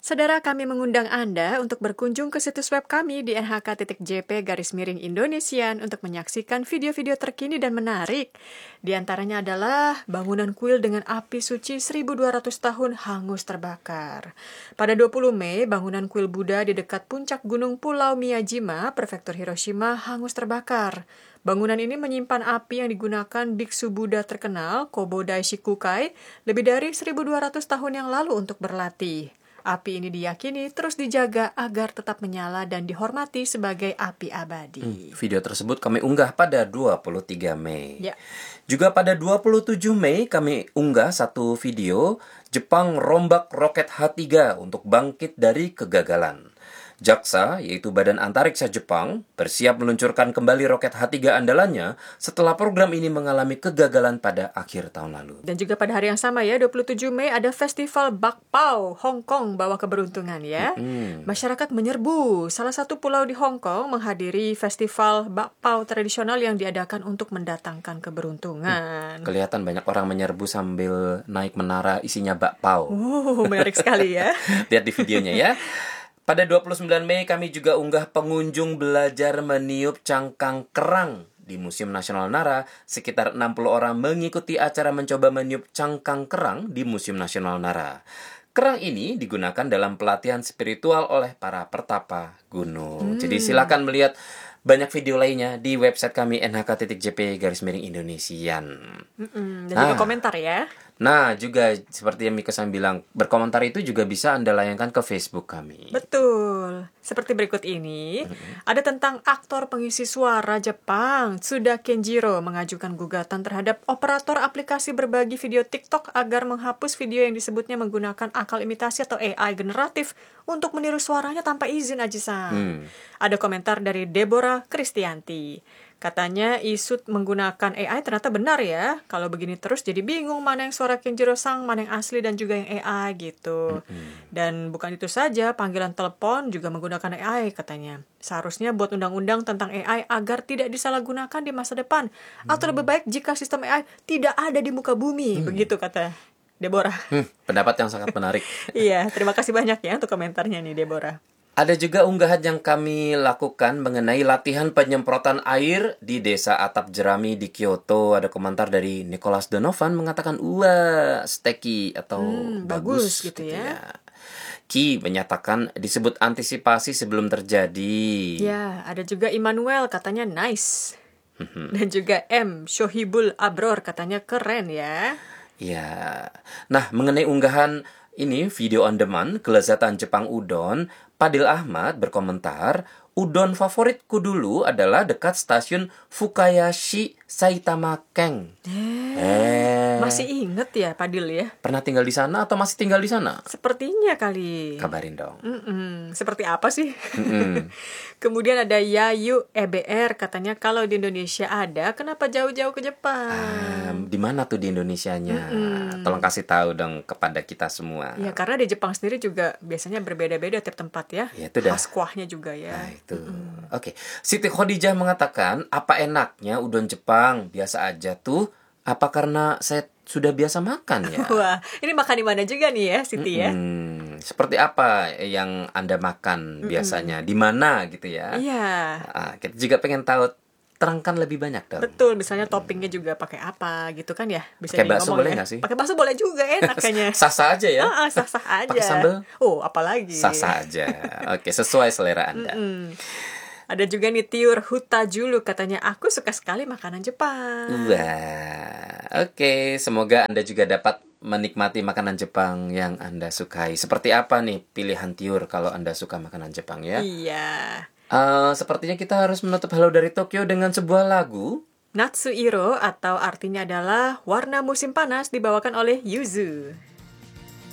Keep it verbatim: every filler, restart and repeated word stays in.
Saudara, kami mengundang Anda untuk berkunjung ke situs web kami di n h k titik j p garis miring Indonesian untuk menyaksikan video-video terkini dan menarik. Di antaranya adalah bangunan kuil dengan api suci seribu dua ratus tahun hangus terbakar. Pada dua puluh Mei, bangunan kuil Buddha di dekat puncak gunung Pulau Miyajima, prefektur Hiroshima, hangus terbakar. Bangunan ini menyimpan api yang digunakan biksu Buddha terkenal, Kobo Daishikukai, lebih dari seribu dua ratus tahun yang lalu untuk berlatih. Api ini diyakini terus dijaga agar tetap menyala dan dihormati sebagai api abadi. Hmm, video tersebut kami unggah pada dua puluh tiga Mei. Ya. Juga pada dua puluh tujuh Mei kami unggah satu video Jepang rombak roket H tiga untuk bangkit dari kegagalan. JAXA, yaitu Badan Antariksa Jepang, bersiap meluncurkan kembali roket H tiga andalannya setelah program ini mengalami kegagalan pada akhir tahun lalu. Dan juga pada hari yang sama ya, dua puluh tujuh Mei ada festival Bakpao Hong Kong bawa keberuntungan ya. Mm-hmm. Masyarakat menyerbu salah satu pulau di Hong Kong menghadiri festival Bakpao tradisional yang diadakan untuk mendatangkan keberuntungan. Hmm, kelihatan banyak orang menyerbu sambil naik menara isinya bakpao. Oh, menarik sekali ya. Lihat di videonya ya. Pada dua puluh sembilan Mei kami juga unggah pengunjung belajar meniup cangkang kerang di Museum Nasional Nara. Sekitar enam puluh orang mengikuti acara mencoba meniup cangkang kerang di Museum Nasional Nara. Kerang ini digunakan dalam pelatihan spiritual oleh para pertapa gunung. Hmm. Jadi silakan melihat banyak video lainnya di website kami n h k titik j p garis miring Indonesian. Mm-mm, dan nah, juga komentar ya. Nah, juga seperti yang Mika San bilang, berkomentar itu juga bisa Anda layangkan ke Facebook kami. Betul. Seperti berikut ini, mm-hmm. ada tentang aktor pengisi suara Jepang, Tsuda Kenjiro, mengajukan gugatan terhadap operator aplikasi berbagi video TikTok agar menghapus video yang disebutnya menggunakan akal imitasi atau A I generatif untuk meniru suaranya tanpa izin Aji-san. Hmm. Ada komentar dari Deborah Kristianti. Katanya isu menggunakan A I ternyata benar ya. Kalau begini terus jadi bingung mana yang suara Kenjiro Sang, mana yang asli dan juga yang A I gitu. Mm-hmm. Dan bukan itu saja, panggilan telepon juga menggunakan A I katanya. Seharusnya buat undang-undang tentang A I agar tidak disalahgunakan di masa depan. Mm-hmm. Atau lebih baik jika sistem A I tidak ada di muka bumi. Mm-hmm. Begitu kata Deborah. Hmm, pendapat yang sangat menarik. Iya, terima kasih banyak ya untuk komentarnya nih Deborah. Ada juga unggahan yang kami lakukan mengenai latihan penyemprotan air di desa Atap Jerami di Kyoto. Ada komentar dari Nicholas Donovan mengatakan, wah, sticky atau hmm, bagus, bagus gitu, gitu ya. ya. Ki menyatakan disebut antisipasi sebelum terjadi. Ya, ada juga Immanuel katanya nice. Dan juga M. Shohibul Abror katanya keren ya. Ya, nah mengenai unggahan ini video on demand kelezatan Jepang udon, Padil Ahmad berkomentar, udon favoritku dulu adalah dekat stasiun Fukayashi Saitama Ken. Eh, eh, masih inget ya Padil ya? Pernah tinggal di sana atau masih tinggal di sana? Sepertinya kali. Kabarin dong. Mm-mm. Seperti apa sih? Kemudian ada Yayu E B R katanya kalau di Indonesia ada, kenapa jauh-jauh ke Jepang? Um, di mana tuh di Indonesianya? Mm-mm. Tolong kasih tahu dong kepada kita semua. Ya karena di Jepang sendiri juga biasanya berbeda-beda tiap tempat ya. Ya itu dah. Khas kuahnya juga ya. Nah, itu. Oke. Okay. Siti Khadijah mengatakan, apa enaknya udon Jepang? Biasa aja tuh. Apa karena saya sudah biasa makan ya? Wah, ini makan di mana juga nih ya, Siti ya? Hmm, seperti apa yang Anda makan biasanya? Di mana gitu ya? Iya. Nah, kita juga pengen tahu. Terangkan lebih banyak dong. Betul, misalnya toppingnya juga pakai apa gitu kan ya? Bisa pakai bakso boleh nggak ya? sih? Pakai bakso boleh juga, enak kayaknya. Sah-sah aja ya? Ah, sah-sah aja. Pakai sambal? Oh, apalagi? Sah-sah aja. Oke, sesuai selera Anda. Mm-mm. Ada juga nih Tiur Hutajulu katanya, aku suka sekali makanan Jepang. Wah, oke. Okay. Semoga Anda juga dapat menikmati makanan Jepang yang Anda sukai. Seperti apa nih pilihan Tiur kalau Anda suka makanan Jepang ya? Iya. Uh, sepertinya kita harus menutup Halo dari Tokyo dengan sebuah lagu Natsuiro atau artinya adalah warna musim panas dibawakan oleh Yuzu.